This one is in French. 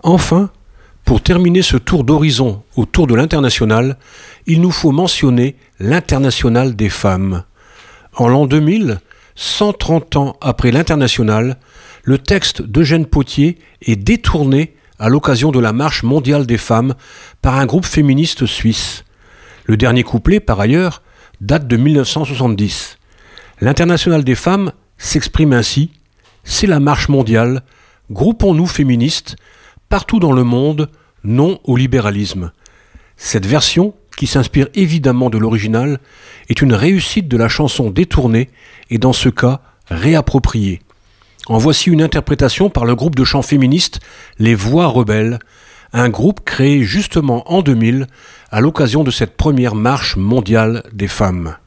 Enfin, pour terminer ce tour d'horizon autour de l'international, il nous faut mentionner l'international des femmes. En l'an 2000, 130 ans après l'international, le texte d'Eugène Pottier est détourné à l'occasion de la marche mondiale des femmes par un groupe féministe suisse. Le dernier couplet, par ailleurs, date de 1970. L'international des femmes s'exprime ainsi : c'est la marche mondiale, groupons-nous féministes, partout dans le monde, non au libéralisme. Cette version, qui s'inspire évidemment de l'original, est une réussite de la chanson détournée et dans ce cas réappropriée. En voici une interprétation par le groupe de chant féministe Les Voix Rebelles, un groupe créé justement en 2000 à l'occasion de cette première marche mondiale des femmes.